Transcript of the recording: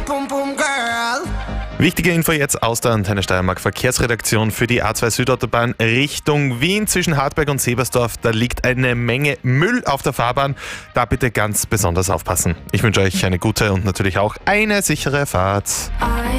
pum pum girl. Wichtige Info jetzt aus der Antenne Steiermark Verkehrsredaktion für die A2 Südautobahn Richtung Wien zwischen Hartberg und Sebersdorf. Da liegt eine Menge Müll auf der Fahrbahn. Da bitte ganz besonders aufpassen. Ich wünsche euch eine gute und natürlich auch eine sichere Fahrt.